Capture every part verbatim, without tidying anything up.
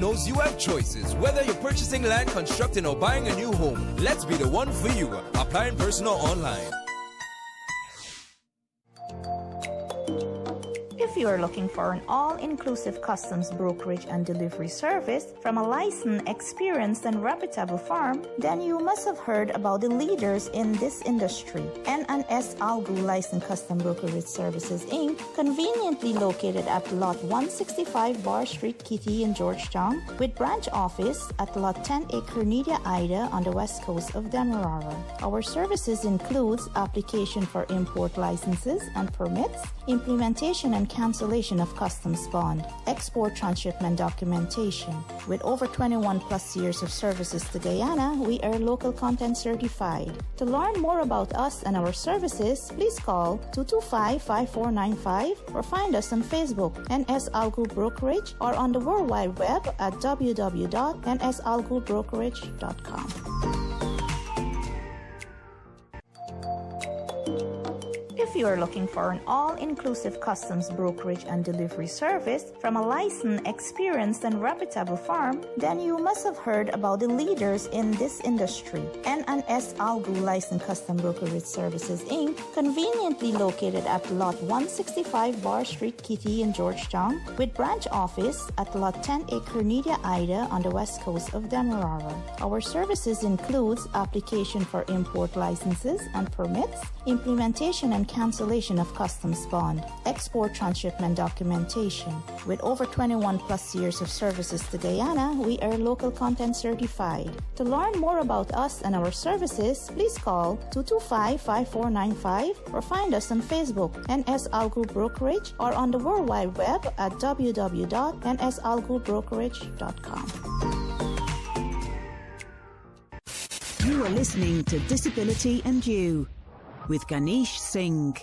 knows you have choices. Whether you're purchasing land, constructing, or buying a new home, let's be the one for you. Apply in person or online. If you are looking for an all-inclusive customs brokerage and delivery service from a licensed, experienced, and reputable firm, then you must have heard about the leaders in this industry. N and S Algu Licensed Custom Brokerage Services, Incorporated, conveniently located at Lot one sixty-five Bar Street, Kitty in Georgetown, with branch office at Lot ten Acre Nidia Ida on the west coast of Demerara. Our services includes application for import licenses and permits, implementation and cancellation of customs bond, export transshipment documentation. With over twenty-one plus years of services to Guyana, we are local content certified. To learn more about us and our services, please call two two five, five four nine five or find us on Facebook, N S Algu Brokerage, or on the World Wide Web at w w w dot n s algu brokerage dot com. If you are looking for an all-inclusive customs brokerage and delivery service from a licensed, experienced, and reputable firm, then you must have heard about the leaders in this industry. N and S Algu Licensed Custom Brokerage Services, Incorporated, conveniently located at Lot one sixty-five Bar Street, Kitty in Georgetown, with branch office at Lot ten Acre Nidia Ida on the west coast of Demerara. Our services includes application for import licenses and permits, implementation and cancellation of customs bond, export transshipment documentation. With over twenty-one plus years of services to Guyana, we are local content certified. To learn more about us and our services, please call two two five, five four nine five or find us on Facebook, N S Algu Brokerage, or on the World Wide Web at w w w dot n s algu brokerage dot com. You are listening to Disability and You with Ganesh Singh.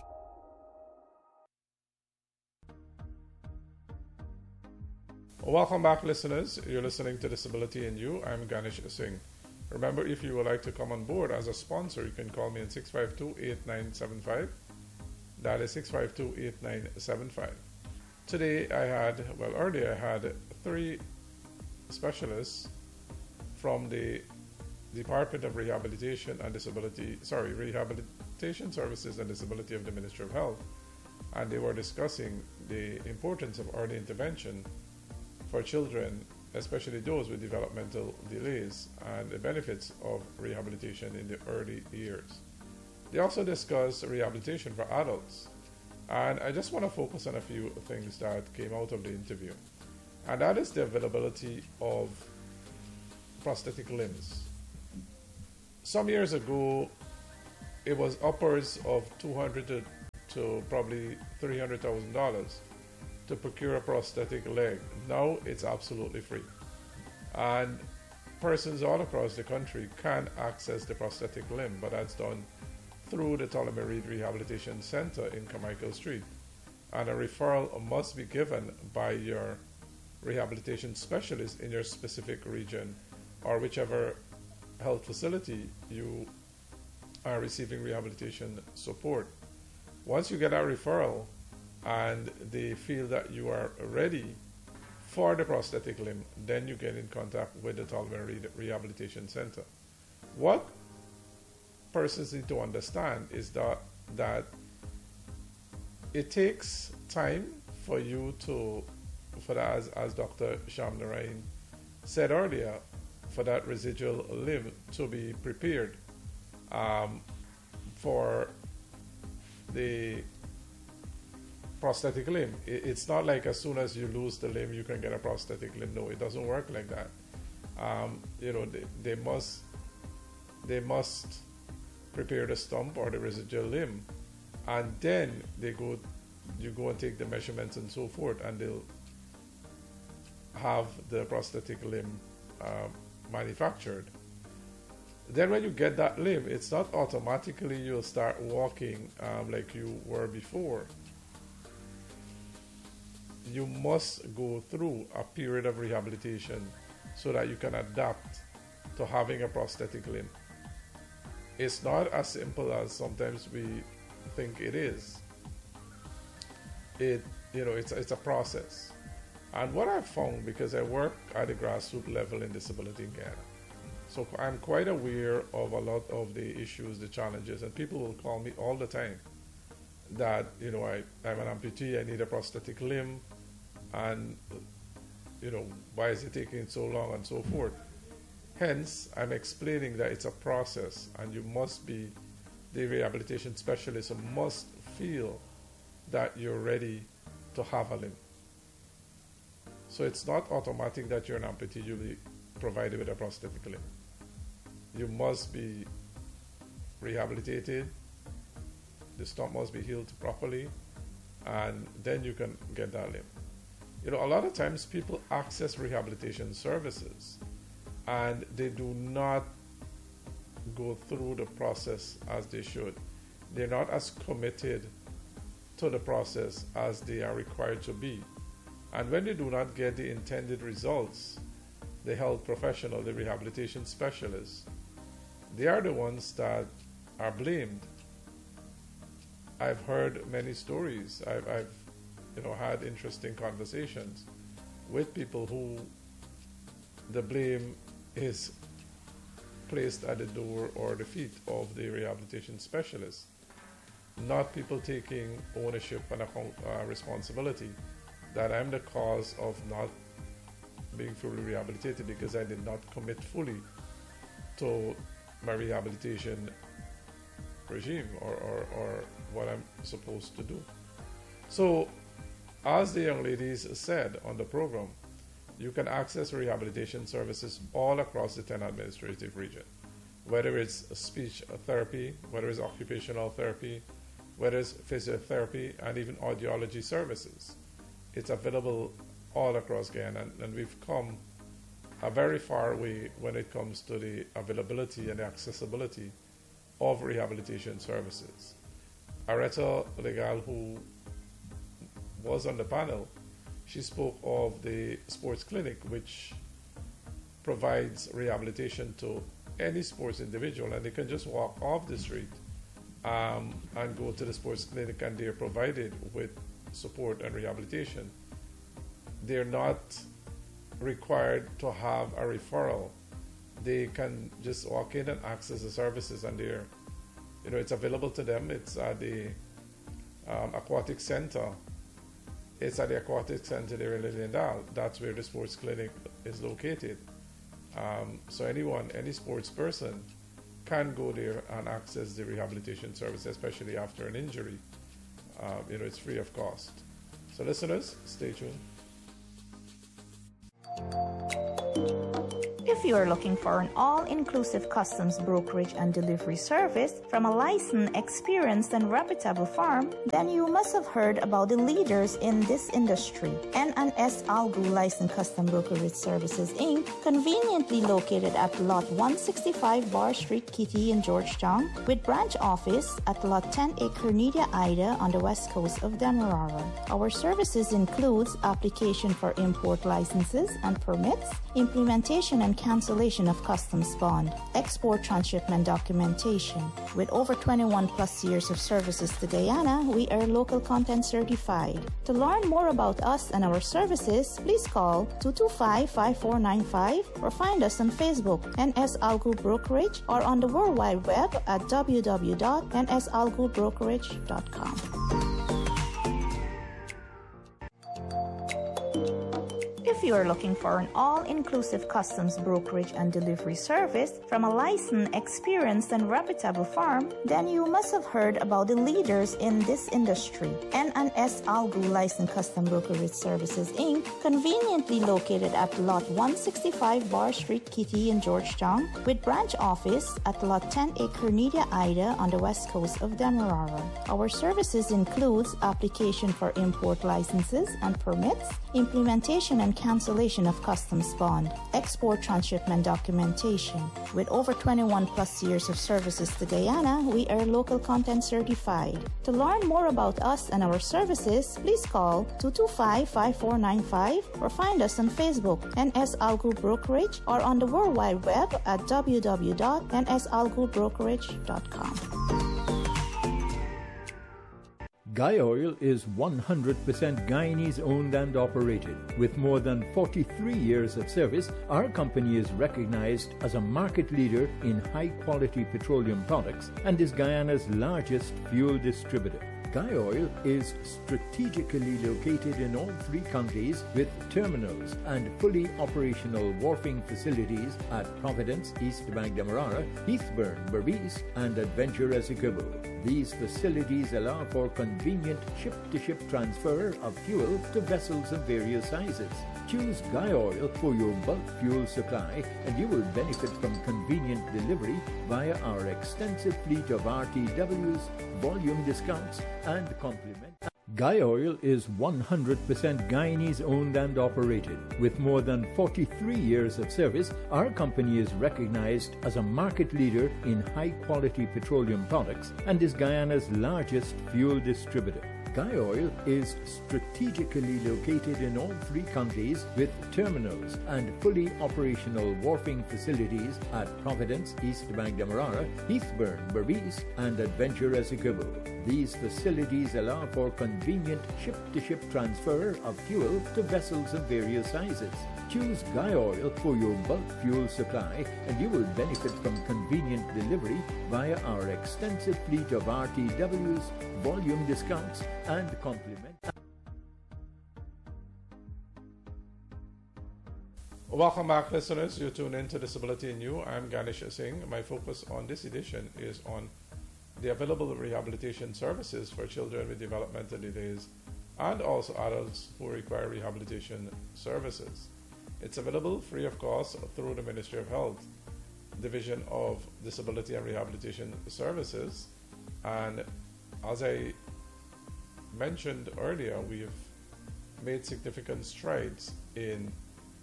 Welcome back, listeners. You're listening to Disability and You. I'm Ganesh Singh. Remember, if you would like to come on board as a sponsor, you can call me at six five two, eight nine seven five. That is six five two, eight nine seven five. Today I had, well earlier I had three specialists from the Department of Rehabilitation and Disability, sorry, Rehabilitation Services and Disability of the Ministry of Health, and they were discussing the importance of early intervention for children, especially those with developmental delays, and the benefits of rehabilitation in the early years. They also discussed rehabilitation for adults, and I just want to focus on a few things that came out of the interview, and that is the availability of prosthetic limbs. Some years ago, it was upwards of two hundred thousand to, to probably three hundred thousand dollars to procure a prosthetic leg. Now it's absolutely free. And persons all across the country can access the prosthetic limb, but that's done through the Ptolemy Reed Rehabilitation Center in Carmichael Street. And a referral must be given by your rehabilitation specialist in your specific region or whichever health facility you are receiving rehabilitation support. Once you get a referral and they feel that you are ready for the prosthetic limb, then you get in contact with the Ptolemy Reed Rehabilitation Center. What persons need to understand is that that it takes time for you to, for that, as, as Doctor Sham Narain said earlier, for that residual limb to be prepared um, for the prosthetic limb. It, it's not like as soon as you lose the limb you can get a prosthetic limb. No, it doesn't work like that. Um, you know, they, they must they must prepare the stump or the residual limb, and then they go you go and take the measurements and so forth, and they'll have the prosthetic limb um, manufactured. Then when you get that limb, it's not automatically you'll start walking um, like you were before. You must go through a period of rehabilitation so that you can adapt to having a prosthetic limb. It's not as simple as sometimes we think it is. It, you know, it's it's a process. And what I've found, because I work at the grassroots level in disability in Ghana, so I'm quite aware of a lot of the issues, the challenges, and people will call me all the time that, you know, I, I'm an amputee, I need a prosthetic limb, and, you know, why is it taking so long and so forth. Hence, I'm explaining that it's a process, and you must be, the rehabilitation specialist must feel that you're ready to have a limb. So it's not automatic that you're an amputee, you'll be provided with a prosthetic limb. You must be rehabilitated, the stump must be healed properly, and then you can get that limb. You know, a lot of times people access rehabilitation services and they do not go through the process as they should. They're not as committed to the process as they are required to be. And when they do not get the intended results, the health professional, the rehabilitation specialists, they are the ones that are blamed. I've heard many stories. I've, I've you know, had interesting conversations with people who the blame is placed at the door or the feet of the rehabilitation specialist, not people taking ownership and account, uh, responsibility that I'm the cause of not being fully rehabilitated because I did not commit fully to my rehabilitation regime or, or, or what I'm supposed to do. So, as the young ladies said on the program, you can access rehabilitation services all across the ten administrative region, whether it's speech therapy, whether it's occupational therapy, whether it's physiotherapy, and even audiology services. It's available all across Ghana, and, and we've come a very far way when it comes to the availability and the accessibility of rehabilitation services. Areta Legal, who was on the panel, she spoke of the sports clinic, which provides rehabilitation to any sports individual, and they can just walk off the street um, and go to the sports clinic, and they're provided with support and rehabilitation. They're not required to have a referral. They can just walk in and access the services, and they're, you know, it's available to them. It's at the um, aquatic center. It's at the aquatic center there in Liliendal. That's where the sports clinic is located. Um, so anyone, any sports person can go there and access the rehabilitation service, especially after an injury. Uh, you know, it's free of cost. So listeners, stay tuned. If you are looking for an all-inclusive customs brokerage and delivery service from a licensed, experienced, and reputable firm, then you must have heard about the leaders in this industry. N and S Algu Licensed Custom Brokerage Services, Incorporated, conveniently located at Lot one sixty-five Bar Street, Kitty in Georgetown, with branch office at Lot ten A Cornelia Ida on the west coast of Demerara. Our services includes application for import licenses and permits, implementation and cancellation of customs bond, export transshipment documentation. With over twenty-one plus years of services to Guyana, we are local content certified. To learn more about us and our services, please call two two five, five four nine five or find us on Facebook, N S Algu Brokerage, or on the World Wide Web at w w w dot n s algu brokerage dot com. If you are looking for an all-inclusive customs brokerage and delivery service from a licensed, experienced, and reputable firm, then you must have heard about the leaders in this industry. N and S Algu Licensed Custom Brokerage Services, Incorporated, conveniently located at Lot one sixty-five Bar Street, Kitty in Georgetown, with branch office at Lot ten A Cornelia Ida on the west coast of Demerara. Our services includes application for import licenses and permits, implementation and cancellation of customs bond, export transshipment documentation. With over twenty-one plus years of services to Guyana, we are local content certified. To learn more about us and our services, please call two two five, five four nine five or find us on Facebook, N S Algu Brokerage, or on the World Wide Web at w w w dot n s algu brokerage dot com. Guy Oil is one hundred percent Guyanese owned and operated. With more than forty-three years of service, our company is recognized as a market leader in high-quality petroleum products and is Guyana's largest fuel distributor. Guy Oil is strategically located in all three counties with terminals and fully operational wharfing facilities at Providence, East Bank Demerara, Heathburn, Berbice, and Adventure Essequibo. These facilities allow for convenient ship-to-ship transfer of fuel to vessels of various sizes. Choose Guy Oil for your bulk fuel supply and you will benefit from convenient delivery via our extensive fleet of R T Ws, volume discounts, and complement. Guy Oil is one hundred percent Guyanese owned and operated. With more than forty-three years of service, our company is recognized as a market leader in high-quality petroleum products and is Guyana's largest fuel distributor. Guy Oil is strategically located in all three counties with terminals and fully operational wharfing facilities at Providence, East Bank Demerara, Heathburn, Berbice, and Adventure Essequibo. These facilities allow for convenient ship-to-ship transfer of fuel to vessels of various sizes. Choose Guy Oil for your bulk fuel supply and you will benefit from convenient delivery via our extensive fleet of R T Ws, volume discounts, and complement. Welcome back, listeners. You tune in to Disability in You. I'm Ganesh Singh. My focus on this edition is on the available rehabilitation services for children with developmental delays and also adults who require rehabilitation services. It's available free of cost through the Ministry of Health, Division of Disability and Rehabilitation Services. And as I mentioned earlier, we've made significant strides in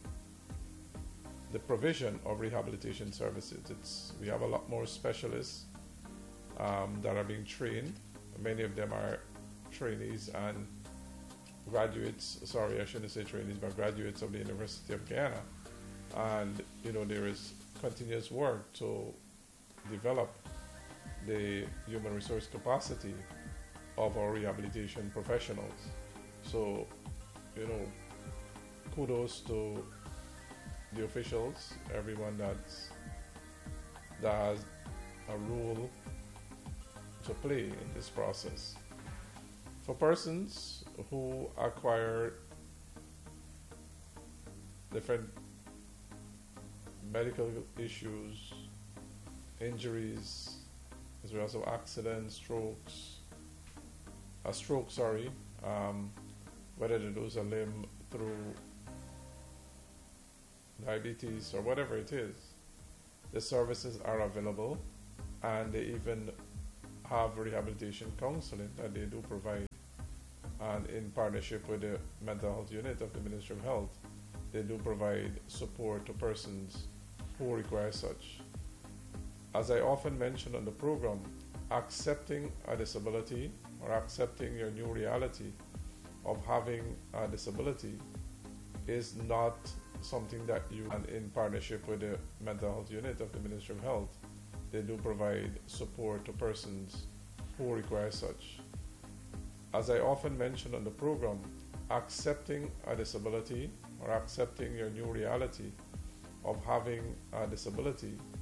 the provision of rehabilitation services. It's, we have a lot more specialists um, that are being trained. Many of them are trainees and graduates, sorry, I shouldn't say trainees, but graduates of the University of Guyana. And, you know, there is continuous work to develop the human resource capacity of our rehabilitation professionals. So, you know, kudos to the officials, everyone that's, that has a role to play in this process. For persons who acquire different medical issues, injuries, as well as accidents, strokes, a stroke, sorry, um, whether they lose a limb through diabetes or whatever it is, the services are available, and they even have rehabilitation counseling that they do provide. And in partnership with the mental health unit of the Ministry of Health, they do provide support to persons who require such. As I often mention on the program, accepting a disability or accepting your new reality of having a disability is not something that you, and in partnership with the mental health unit of the Ministry of Health, they do provide support to persons who require such. As I often mention on the program, accepting a disability or accepting your new reality of having a disability